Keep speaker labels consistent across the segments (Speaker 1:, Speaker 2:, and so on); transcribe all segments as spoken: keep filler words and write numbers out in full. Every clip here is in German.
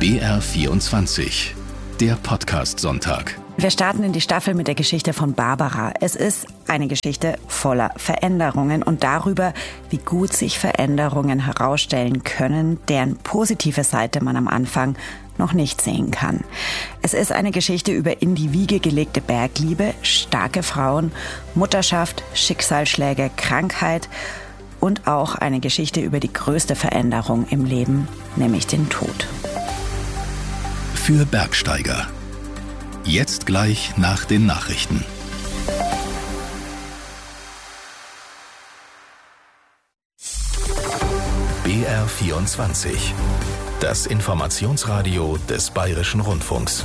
Speaker 1: B R vierundzwanzig, der Podcast-Sonntag.
Speaker 2: Wir starten in die Staffel mit der Geschichte von Barbara. Es ist eine Geschichte voller Veränderungen und darüber, wie gut sich Veränderungen herausstellen können, deren positive Seite man am Anfang noch nicht sehen kann. Es ist eine Geschichte über in die Wiege gelegte Bergliebe, starke Frauen, Mutterschaft, Schicksalsschläge, Krankheit und auch eine Geschichte über die größte Veränderung im Leben, nämlich den Tod.
Speaker 1: Für Bergsteiger. Jetzt gleich nach den Nachrichten. B R vierundzwanzig. Das Informationsradio des Bayerischen Rundfunks.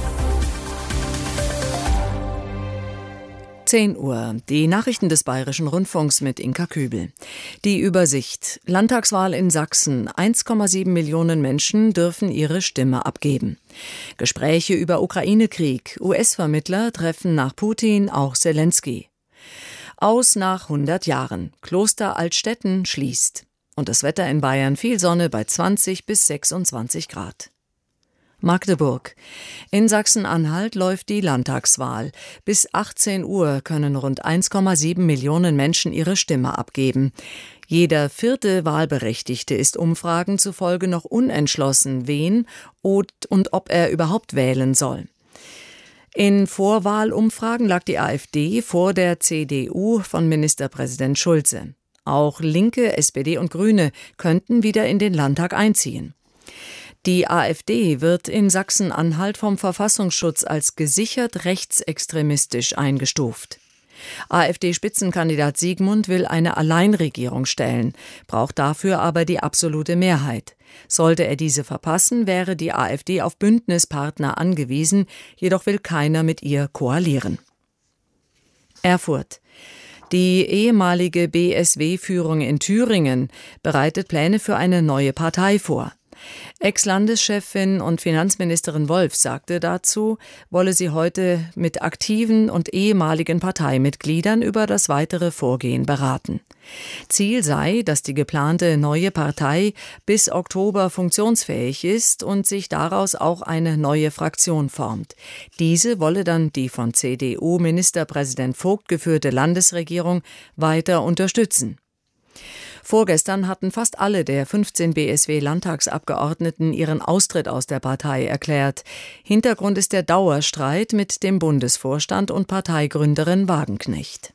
Speaker 3: zehn Uhr. Die Nachrichten des Bayerischen Rundfunks mit Inka Kübel. Die Übersicht. Landtagswahl in Sachsen. eins Komma sieben Millionen Menschen dürfen ihre Stimme abgeben. Gespräche über Ukraine-Krieg. U S-Vermittler treffen nach Putin auch Zelensky. Aus nach hundert Jahren. Kloster Altstetten schließt. Und das Wetter in Bayern: viel Sonne bei zwanzig bis sechsundzwanzig Grad. Magdeburg. In Sachsen-Anhalt läuft die Landtagswahl. Bis achtzehn Uhr können rund eins Komma sieben Millionen Menschen ihre Stimme abgeben. Jeder vierte Wahlberechtigte ist Umfragen zufolge noch unentschlossen, wen und ob er überhaupt wählen soll. In Vorwahlumfragen lag die AfD vor der C D U von Ministerpräsident Schulze. Auch Linke, S P D und Grüne könnten wieder in den Landtag einziehen. Die AfD wird in Sachsen-Anhalt vom Verfassungsschutz als gesichert rechtsextremistisch eingestuft. AfD-Spitzenkandidat Siegmund will eine Alleinregierung stellen, braucht dafür aber die absolute Mehrheit. Sollte er diese verpassen, wäre die AfD auf Bündnispartner angewiesen, jedoch will keiner mit ihr koalieren. Erfurt. Die ehemalige B S W-Führung in Thüringen bereitet Pläne für eine neue Partei vor. Ex-Landeschefin und Finanzministerin Wolf sagte dazu, wolle sie heute mit aktiven und ehemaligen Parteimitgliedern über das weitere Vorgehen beraten. Ziel sei, dass die geplante neue Partei bis Oktober funktionsfähig ist und sich daraus auch eine neue Fraktion formt. Diese wolle dann die von C D U-Ministerpräsident Vogt geführte Landesregierung weiter unterstützen. Vorgestern hatten fast alle der fünfzehn B S W-Landtagsabgeordneten ihren Austritt aus der Partei erklärt. Hintergrund ist der Dauerstreit mit dem Bundesvorstand und Parteigründerin Wagenknecht.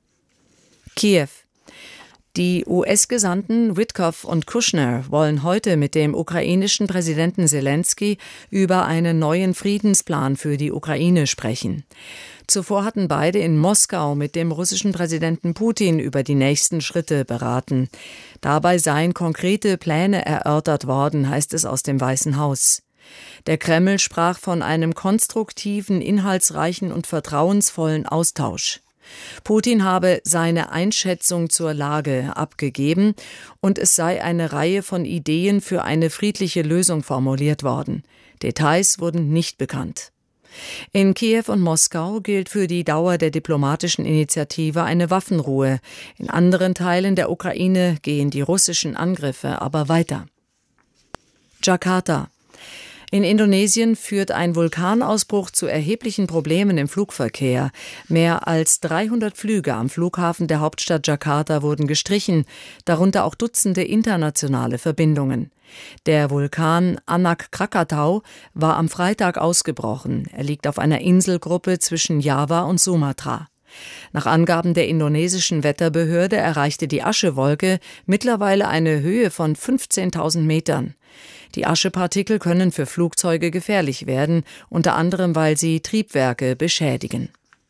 Speaker 3: Kiew. Die U S-Gesandten Witkoff und Kushner wollen heute mit dem ukrainischen Präsidenten Zelensky über einen neuen Friedensplan für die Ukraine sprechen. Zuvor hatten beide in Moskau mit dem russischen Präsidenten Putin über die nächsten Schritte beraten. Dabei seien konkrete Pläne erörtert worden, heißt es aus dem Weißen Haus. Der Kreml sprach von einem konstruktiven, inhaltsreichen und vertrauensvollen Austausch. Putin habe seine Einschätzung zur Lage abgegeben und es sei eine Reihe von Ideen für eine friedliche Lösung formuliert worden. Details wurden nicht bekannt. In Kiew und Moskau gilt für die Dauer der diplomatischen Initiative eine Waffenruhe. In anderen Teilen der Ukraine gehen die russischen Angriffe aber weiter. Jakarta. In Indonesien führt ein Vulkanausbruch zu erheblichen Problemen im Flugverkehr. Mehr als dreihundert Flüge am Flughafen der Hauptstadt Jakarta wurden gestrichen, darunter auch Dutzende internationale Verbindungen. Der Vulkan Anak Krakatau war am Freitag ausgebrochen. Er liegt auf einer Inselgruppe zwischen Java und Sumatra. Nach Angaben der indonesischen Wetterbehörde erreichte die Aschewolke mittlerweile eine Höhe von fünfzehntausend Metern. Die Aschepartikel können für Flugzeuge gefährlich werden, unter anderem weil sie Triebwerke beschädigen.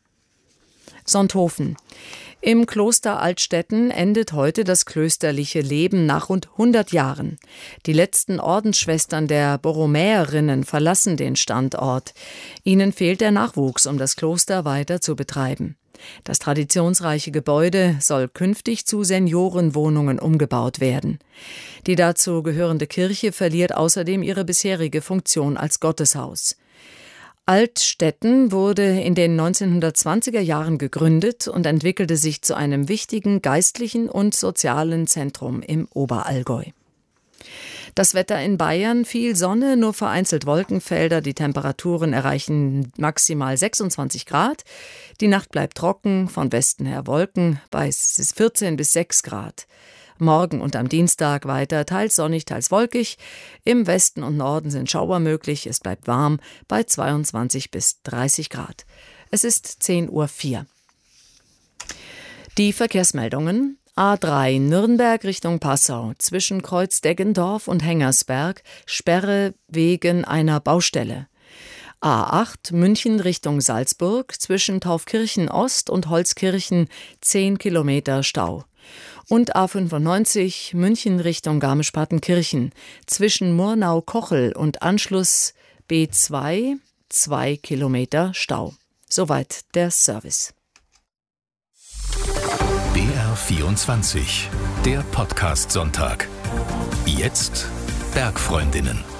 Speaker 3: Sonthofen. Im Kloster Altstetten endet heute das klösterliche Leben nach rund hundert Jahren. Die letzten Ordensschwestern der Borromäerinnen verlassen den Standort. Ihnen fehlt der Nachwuchs, um das Kloster weiter zu betreiben. Das traditionsreiche Gebäude soll künftig zu Seniorenwohnungen umgebaut werden. Die dazu gehörende Kirche verliert außerdem ihre bisherige Funktion als Gotteshaus. Altstetten wurde in den neunzehnhundertzwanziger Jahren gegründet und entwickelte sich zu einem wichtigen geistlichen und sozialen Zentrum im Oberallgäu. Das Wetter in Bayern, viel Sonne, nur vereinzelt Wolkenfelder. Die Temperaturen erreichen maximal sechsundzwanzig Grad. Die Nacht bleibt trocken, von Westen her Wolken bei vierzehn bis sechs Grad. Morgen und am Dienstag weiter teils sonnig, teils wolkig. Im Westen und Norden sind Schauer möglich. Es bleibt warm bei zweiundzwanzig bis dreißig Grad. Es ist zehn Uhr vier. Die Verkehrsmeldungen. A drei Nürnberg Richtung Passau zwischen Kreuzdeggendorf und Hengersberg, Sperre wegen einer Baustelle. A acht München Richtung Salzburg zwischen Taufkirchen Ost und Holzkirchen zehn Kilometer Stau. Und A fünfundneunzig München Richtung Garmisch-Partenkirchen zwischen Murnau-Kochel und Anschluss B zwei zwei Kilometer Stau. Soweit der Service.
Speaker 1: B R vierundzwanzig, der Podcast Sonntag. Jetzt Bergfreundinnen.